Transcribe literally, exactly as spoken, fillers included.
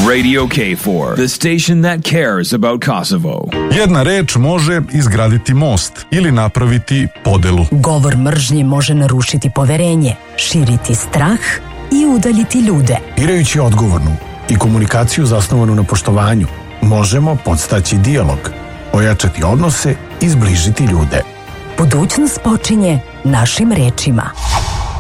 Radio K four, the station that cares about Kosovo. Jedna reč može izgraditi most ili napraviti podelu. Govor mržnje može narušiti poverenje, širiti strah i udaljiti ljude. Birajući odgovornu i komunikaciju zasnovanu na poštovanju, možemo podstaći dijalog, ojačati odnose i zbližiti ljude. Budućnost počinje našim rečima.